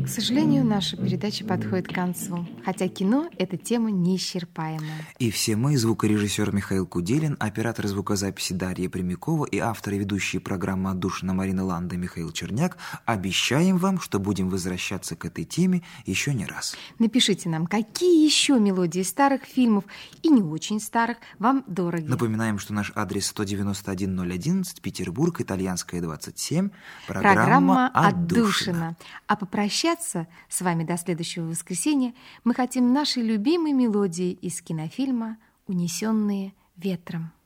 К сожалению, наша передача подходит к концу, хотя кино – это тема неисчерпаемая. И все мы, звукорежиссер Михаил Куделин, оператор звукозаписи Дарья Прямякова и авторы и ведущие программы «Отдушина» Марина Ланда и Михаил Черняк обещаем вам, что будем возвращаться к этой теме еще не раз. Напишите нам, какие еще мелодии старых фильмов и не очень старых вам дороги. Напоминаем, что наш адрес 191-011, Петербург, Итальянская, 27, программа «Отдушина». А попрощаться с вами до следующего воскресенья мы хотим нашей любимой мелодии из кинофильма «Унесенные ветром».